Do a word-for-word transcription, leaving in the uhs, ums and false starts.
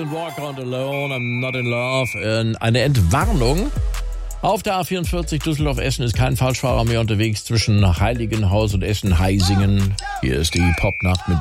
Didn't walk on alone, I'm not in love. Äh, eine Entwarnung. Auf der A vierundvierzig Düsseldorf-Essen ist kein Falschfahrer mehr unterwegs zwischen Heiligenhaus und Essen-Heisingen. Hier ist die Popnacht mit